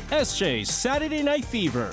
SJ's Saturday Night Fever.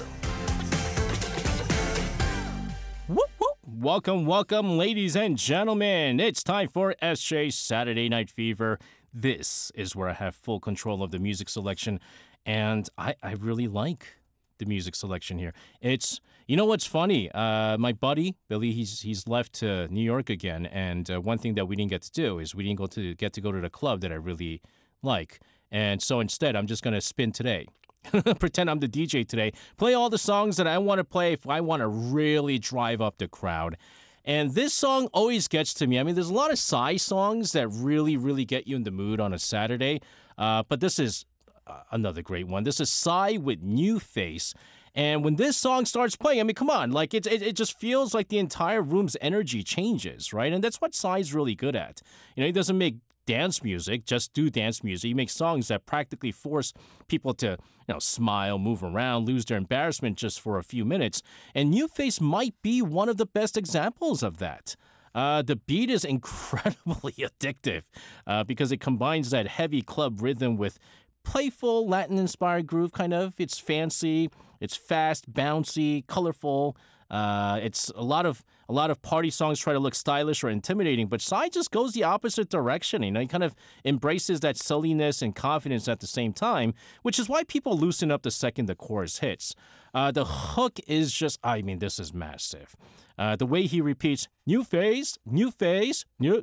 Whoop, whoop. Welcome, ladies and gentlemen. It's time for SJ's Saturday Night Fever. This is where I have full control of the music selection, and I really like the music selection here. It's, you know what's funny? My buddy, Billy, he's left to New York again, and one thing that we didn't get to do is we didn't get to go to the club that I really like. And so instead, I'm just going to spin today. Pretend I'm the DJ today. Play all the songs that I want to play if I want to really drive up the crowd. And this song always gets to me. I mean, there's a lot of Psy songs that really get you in the mood on a Saturday. But this is another great one. This is Psy with New Face. And when this song starts playing, I mean, come on, like it just feels like the entire room's energy changes, right? And that's what Psy's really good at. You know, he doesn't make dance music, just do dance music. He makes songs that practically force people to, smile, move around, lose their embarrassment just for a few minutes. And New Face might be one of the best examples of that. The beat is incredibly addictive because it combines that heavy club rhythm with playful Latin-inspired groove, kind of. It's fancy, it's fast, bouncy, colorful. It's a lot of party songs try to look stylish or intimidating, but Psy just goes the opposite direction. He kind of embraces that silliness and confidence at the same time, which is why people loosen up the second the chorus hits. The hook is just, this is massive. The way he repeats, new phase, new phase, new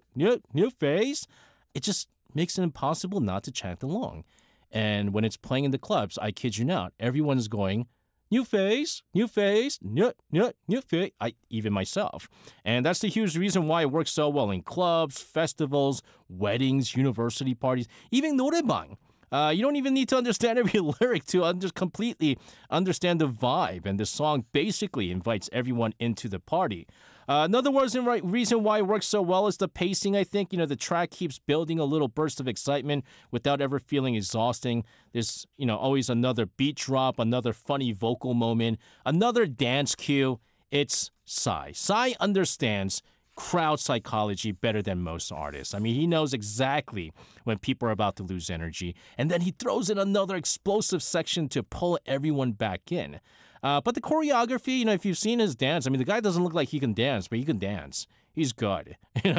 phase, it just makes it impossible not to chant along. And when it's playing in the clubs, I kid you not, everyone's going, new face, new face, new face, even myself. And that's the huge reason why it works so well in clubs, festivals, weddings, university parties, even noraebang. You don't even need to understand every lyric to completely understand the vibe. And the song basically invites everyone into the party. Another reason why it works so well is the pacing, I think. The track keeps building a little burst of excitement without ever feeling exhausting. There's, always another beat drop, another funny vocal moment, another dance cue. It's Psy. Psy understands crowd psychology better than most artists. I mean, he knows exactly when people are about to lose energy, and then he throws in another explosive section to pull everyone back in. But the choreography, if you've seen his dance, the guy doesn't look like he can dance, but he can dance. He's good,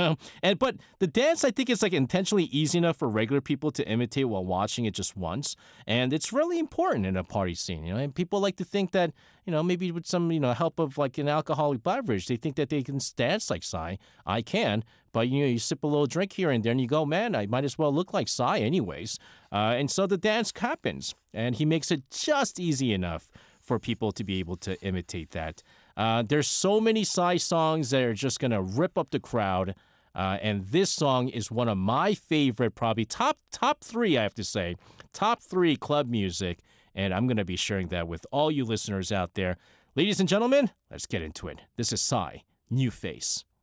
But the dance, I think, is intentionally easy enough for regular people to imitate while watching it just once, and it's really important in a party scene, And people like to think that, maybe with some, help of an alcoholic beverage, they think that they can dance like Psy. I can, but you sip a little drink here and there, and you go, man, I might as well look like Psy anyways. And so the dance happens, and he makes it just easy enough for people to be able to imitate that. There's so many Psy songs that are just going to rip up the crowd, and this song is one of my favorite, probably top three, I have to say, top three club music, and I'm going to be sharing that with all you listeners out there. Ladies and gentlemen, let's get into it. This is Psy, New Face.